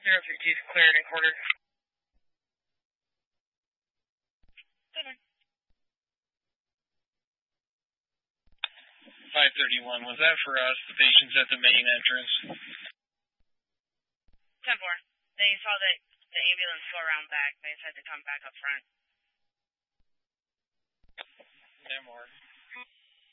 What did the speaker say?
050 is cleared and quartered. 531, was that for us, the patients at the main entrance? 10-4. They saw the ambulance go around back. They just had to come back up front. 10-4.